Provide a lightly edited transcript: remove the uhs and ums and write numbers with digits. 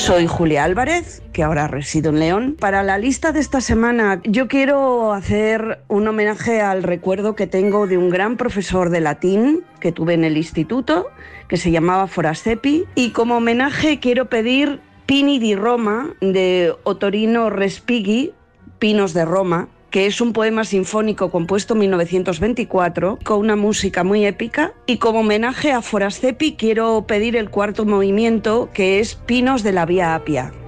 Soy Julia Álvarez, que ahora resido en León. Para la lista de esta semana yo quiero hacer un homenaje al recuerdo que tengo de un gran profesor de latín que tuve en el instituto, que se llamaba Forassepi, y como homenaje quiero pedir Pini di Roma de Ottorino Respighi, Pinos de Roma, que es un poema sinfónico compuesto en 1924 con una música muy épica, y como homenaje a Forassepi quiero pedir el cuarto movimiento, que es Pinos de la Vía Appia.